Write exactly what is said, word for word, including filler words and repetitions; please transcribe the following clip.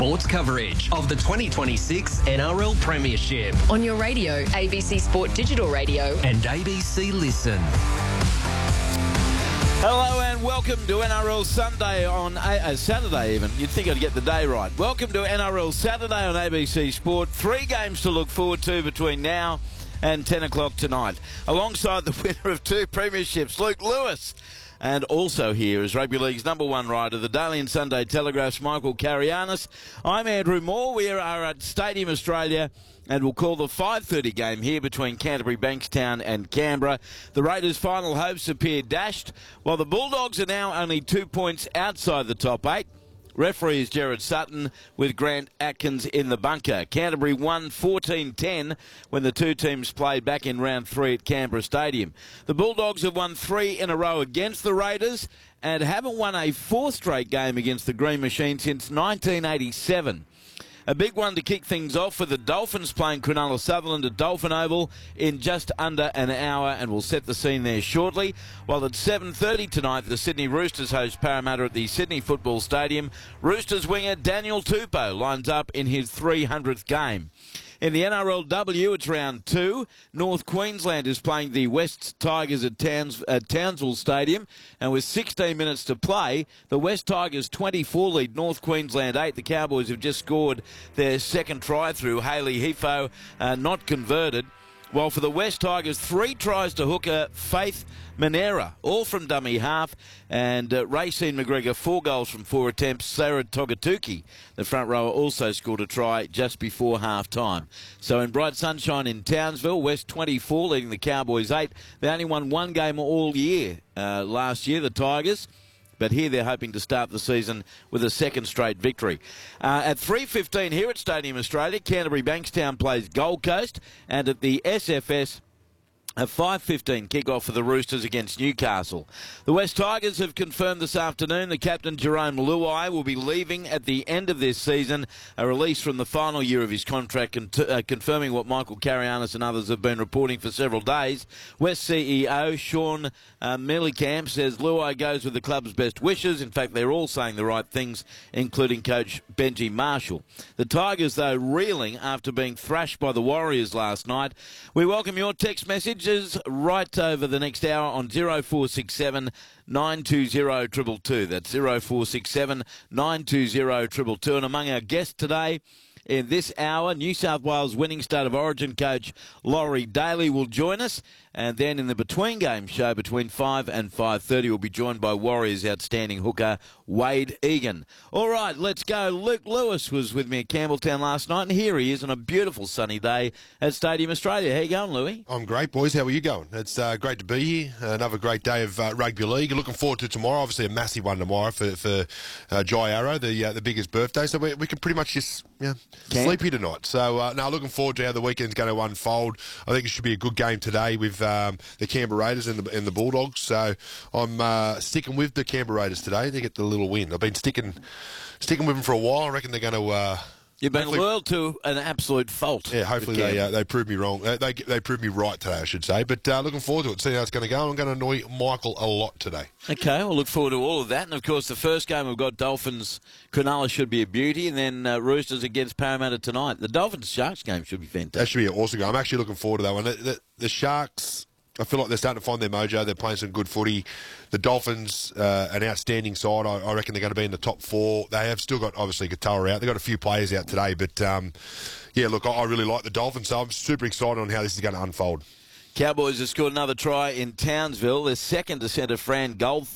sports coverage of the twenty twenty-six N R L Premiership. On your radio, A B C Sport Digital Radio. And A B C Listen. Hello and welcome to N R L Sunday on a- uh, Saturday even. You'd think I'd get the day right. Welcome to N R L Saturday on A B C Sport. Three games to look forward to between now and ten o'clock tonight. Alongside the winner of two premierships, Luke Lewis. And also here is Rugby League's number one writer, the Daily and Sunday Telegraph's Michael Carianis. I'm Andrew Moore. We are at Stadium Australia and we'll call the five thirty game here between Canterbury, Bankstown and Canberra. The Raiders' final hopes appear dashed, while the Bulldogs are now only two points outside the top eight. Referee is Gerard Sutton with Grant Atkins in the bunker. Canterbury won fourteen ten when the two teams played back in round three at Canberra Stadium. The Bulldogs have won three in a row against the Raiders and haven't won a fourth straight game against the Green Machine since nineteen eighty-seven. A big one to kick things off with the Dolphins playing Cronulla Sutherland at Dolphin Oval in just under an hour, and we'll set the scene there shortly. While at seven thirty tonight, the Sydney Roosters host Parramatta at the Sydney Football Stadium. Roosters winger Daniel Tupou lines up in his three hundredth game. In the N R L W, it's round two. North Queensland is playing the West Tigers at, Towns, at Townsville Stadium. And with sixteen minutes to play, the West Tigers twenty-four lead North Queensland eight. The Cowboys have just scored their second try through. Haley Hefo uh, not converted. While for the West Tigers, three tries to hooker Faith Manera, all from dummy half, and uh, Racine McGregor, four goals from four attempts. Sarah Togatuki, the front rower, also scored a try just before half-time. So in bright sunshine in Townsville, West twenty-four leading the Cowboys eight. They only won one game all year uh, last year, the Tigers. But here they're hoping to start the season with a second straight victory. Uh, at three fifteen here at Stadium Australia, Canterbury Bankstown plays Gold Coast, and at the S F S, a five fifteen kick-off for the Roosters against Newcastle. The West Tigers have confirmed this afternoon the captain Jerome Luai will be leaving at the end of this season, a release from the final year of his contract, con- uh, confirming what Michael Carianis and others have been reporting for several days. West C E O Sean uh, Millikamp says Luai goes with the club's best wishes. In fact, they're all saying the right things, including coach Benji Marshall. The Tigers, though, reeling after being thrashed by the Warriors last night. We welcome your text message right over the next hour on zero four six seven nine two zero two two two. That's zero four six seven nine two zero two two two. And among our guests today in this hour, New South Wales winning State of Origin coach Laurie Daly will join us. And then in the between game show between five and five thirty, we'll be joined by Warriors outstanding hooker Wade Egan. All right, let's go. Luke Lewis was with me at Campbelltown last night, and here he is on a beautiful sunny day at Stadium Australia. How you going, Louis? I'm great, boys. How are you going? It's uh, great to be here. Another great day of uh, rugby league. Looking forward to tomorrow. Obviously, a massive one tomorrow for for uh, Jai Arrow, the uh, the biggest birthday. So we, we can pretty much just yeah, sleep here tonight. So uh, now looking forward to how the weekend's going to unfold. I think it should be a good game today with um, the Canberra Raiders and the, and the Bulldogs. So I'm uh, sticking with the Canberra Raiders today. They get the little win. I've been sticking sticking with them for a while. I reckon they're going to. Uh, You've been loyal to an absolute fault. Yeah, hopefully they uh, they prove me wrong. Uh, they they prove me right today, I should say. But uh, looking forward to it. See how it's going to go. I'm going to annoy Michael a lot today. Okay, we'll look forward to all of that. And, of course, the first game we've got Dolphins, Cronulla should be a beauty. And then uh, Roosters against Parramatta tonight. The Dolphins-Sharks game should be fantastic. That should be an awesome game. I'm actually looking forward to that one. The, the, the Sharks, I feel like they're starting to find their mojo. They're playing some good footy. The Dolphins, uh, an outstanding side. I, I reckon they're going to be in the top four. They have still got, obviously, Katoa out. They've got a few players out today. But, um, yeah, look, I, I really like the Dolphins. So I'm super excited on how this is going to unfold. Cowboys have scored another try in Townsville. Their second to centre Fran Goldthorpe.